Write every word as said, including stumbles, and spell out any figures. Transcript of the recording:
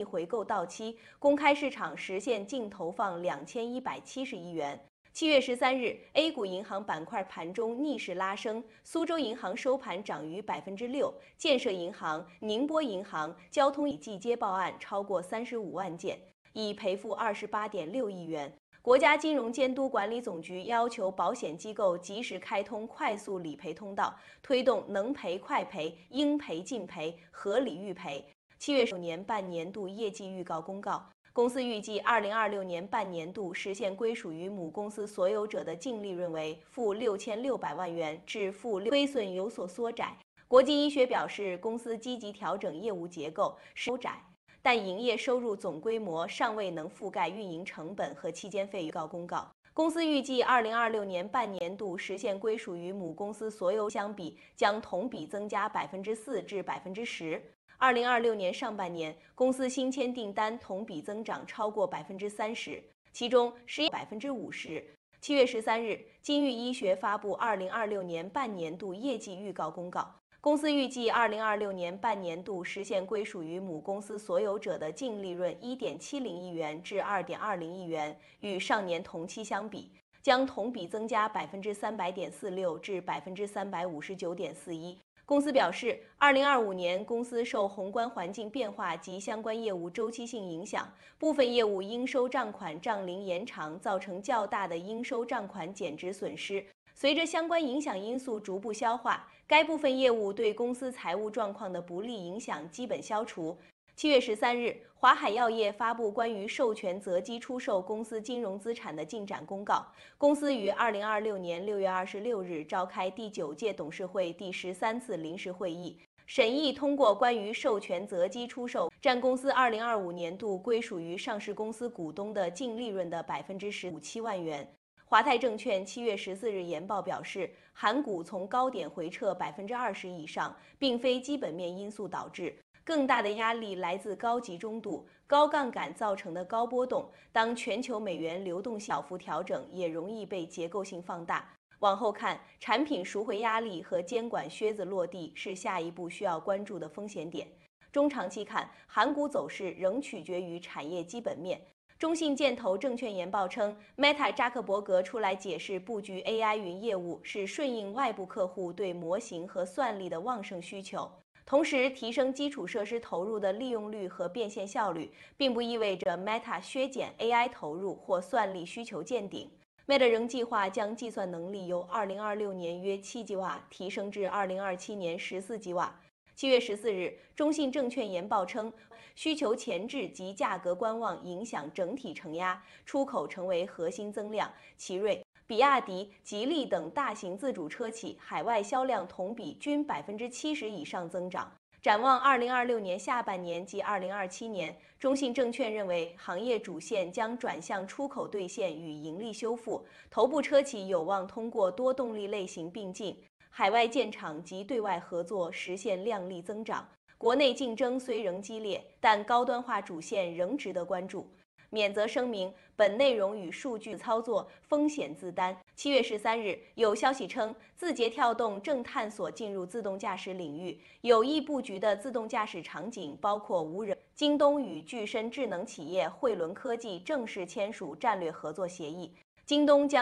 回购到期，公开市场实现净投放两千一百七十亿元。七月十三日 ，A 股银行板块盘中逆势拉升，苏州银行收盘涨逾百分之六，建设银行、宁波银行、交通计接报案超过三十五万件，已赔付二十八点六亿元。国家金融监督管理总局要求保险机构及时开通快速理赔通道，推动能赔快赔、应赔尽赔、合理预赔。七月首年半年度业绩预告公告，公司预计二零二六年半年度实现归属于母公司所有者的净利润为负六千六百万元至负六，亏损有所缩窄。国际医学表示，公司积极调整业务结构，收窄。但营业收入总规模尚未能覆盖运营成本和期间费。预告公告，公司预计二零二六年半年度实现归属于母公司所有相比，将同比增加百分之四至百分之十。二零二六年上半年，公司新签订单同比增长超过百分之三十，其中实业百分之五十。七月十三日，金域医学发布二零二六年半年度业绩预告公告。公司预计二零二六年半年度实现归属于母公司所有者的净利润一点七零亿元至二点二零亿元，与上年同期相比，将同比增加百分之三百点四六至百分之三百五十九点四一。公司表示，二零二五年公司受宏观环境变化及相关业务周期性影响，部分业务应收账款账龄延长，造成较大的应收账款减值损失。随着相关影响因素逐步消化，该部分业务对公司财务状况的不利影响基本消除。七月十三日，华海药业发布关于授权择机出售公司金融资产的进展公告。公司于二零二六年六月二十六日召开第九届董事会第十三次临时会议，审议通过关于授权择机出售占公司二零二五年度归属于上市公司股东的净利润的百分之十五七万元。华泰证券七月十四日研报表示，韩股从高点回撤百分之二十以上，并非基本面因素导致，更大的压力来自高集中度、高杠杆造成的高波动。当全球美元流动性小幅调整，也容易被结构性放大。往后看，产品赎回压力和监管靴子落地是下一步需要关注的风险点。中长期看，韩股走势仍取决于产业基本面。中信建投证券研报称 ，Meta 扎克伯格出来解释布局 A I 云业务是顺应外部客户对模型和算力的旺盛需求，同时提升基础设施投入的利用率和变现效率，并不意味着 Meta 削减 A I 投入或算力需求见顶。Meta 仍计划将计算能力由二零二六年约七吉瓦提升至二零二七年十四吉瓦。七月十四日，中信证券研报称，需求前置及价格观望影响整体承压，出口成为核心增量。奇瑞、比亚迪、吉利等大型自主车企海外销量同比均百分之七十以上增长。展望二零二六年下半年及二零二七年，中信证券认为行业主线将转向出口兑现与盈利修复，头部车企有望通过多动力类型并进、海外建厂及对外合作实现量丽增长。国内竞争虽仍激烈，但高端化主线仍值得关注。免责声明：本内容与数据操作风险自担。七月十三日，有消息称，字节跳动正探索进入自动驾驶领域，有意布局的自动驾驶场景包括无人。京东与具身智能企业汇伦科技正式签署战略合作协议，京东将